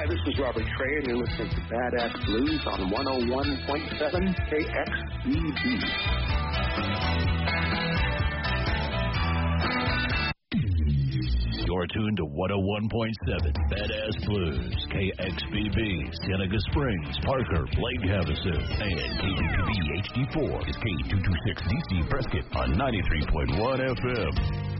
this is Robert Trey, and you're listening to Badass Blues on 101.7 KXBB. You're tuned to 101.7 Badass Blues, KXBB, Seneca Springs, Parker, Lake Havasu, and KTTB HD4 is K226DC Prescott on 93.1 FM.